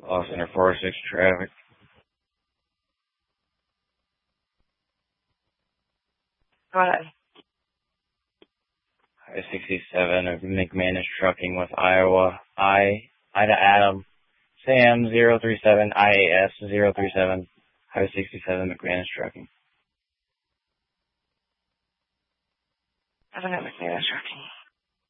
Loss Center 406 traffic. Go ahead. I-67 of McManus Trucking with Iowa. Ida Adam. Sam 037 IAS 037. I-67 McManus Trucking. I don't have McManus Trucking.